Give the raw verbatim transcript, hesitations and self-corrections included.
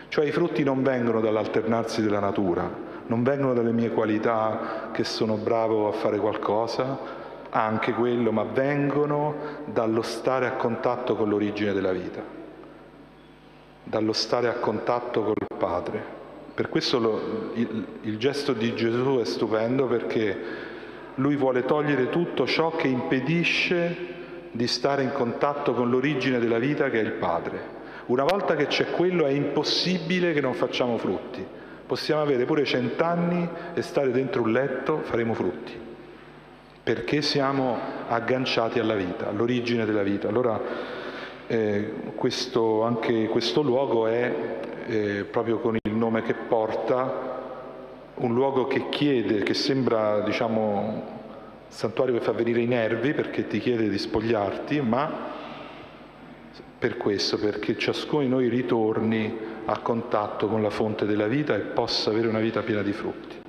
Cioè i frutti non vengono dall'alternarsi della natura, non vengono dalle mie qualità che sono bravo a fare qualcosa, anche quello, ma vengono dallo stare a contatto con l'origine della vita, dallo stare a contatto col Padre. Per questo lo, il, il gesto di Gesù è stupendo, perché Lui vuole togliere tutto ciò che impedisce di stare in contatto con l'origine della vita, che è il Padre. Una volta che c'è quello è impossibile che non facciamo frutti. Possiamo avere pure cent'anni e stare dentro un letto, faremo frutti, perché siamo agganciati alla vita, all'origine della vita. Allora eh, questo, anche questo luogo è, eh, proprio con il nome che porta, un luogo che chiede, che sembra, diciamo, santuario che fa venire i nervi, perché ti chiede di spogliarti, ma per questo, perché ciascuno di noi ritorni a contatto con la fonte della vita e possa avere una vita piena di frutti.